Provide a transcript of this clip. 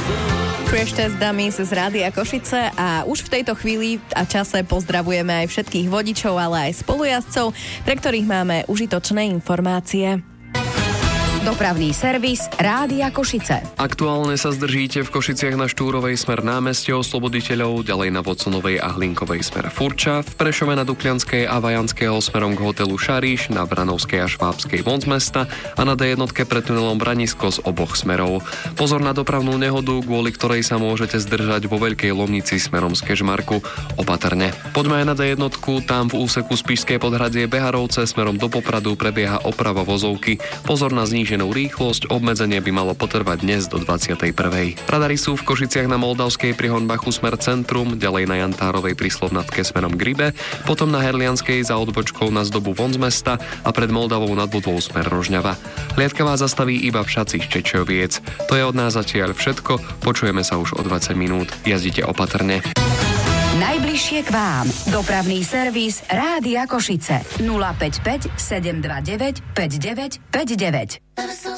Crash Test Dummies z Rádia Košice a už v tejto chvíli a čase pozdravujeme aj všetkých vodičov, ale aj spolujazdcov, pre ktorých máme užitočné informácie. Dopravný servis Rádia Košice. Aktuálne sa zdržíte v Košiciach na Štúrovej smer námestie Osloboditeľov, ďalej na Voconovej a Hlinkovej smer Furča, v Prešove na Duklianskej a Vajanského smerom k hotelu Šaríš, na Vranovskej a Švábskej von z mesta a na D1 pred tunelom Branisko z oboch smerov. Pozor na dopravnú nehodu, kvôli ktorej sa môžete zdržať vo Veľkej Lomnici smerom z Kežmarku. Opatrne. Poďme aj na D1, tam v úseku Spišské Podhradie Beharovce smerom do Popradu prebieha oprava vozovky. Pozor na zníženú rýchlosť, obmedzenie by malo potrvať dnes do 21. Radary sú v Košiciach na Moldavskej pri Honbachu smer centrum, ďalej na Jantárovej pri Slovnatke smerom k Rybe, potom na Herlianskej za odbočkou na Zdobu von z mesta a pred Moldavou nad Budvou smer Rožňava. Hliadka vás zastaví iba v Šacích Čečoviec. To je od nás zatiaľ všetko, počujeme sa už o 20 minút. Jazdite opatrne. Najbližšie k vám. Dopravný servis Rádia Košice. 055 729 5959.